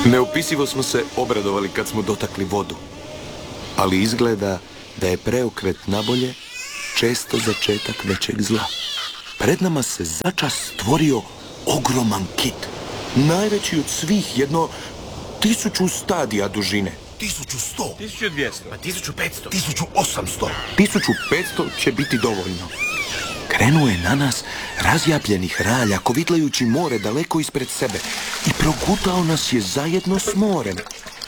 Neopisivo smo se obradovali kad smo dotakli vodu. Ali izgleda da je preokret nabolje često začetak većeg zla. Pred nama se začas stvorio ogroman kit. Najveći od svih, jedno 1000 stadija dužine. 1100. 1200. Pa 1500. 1800. 1500 će biti dovoljno. Krenuo je na nas razjapljenih ralja, kovitlajući more daleko ispred sebe i progutao nas je zajedno s morem.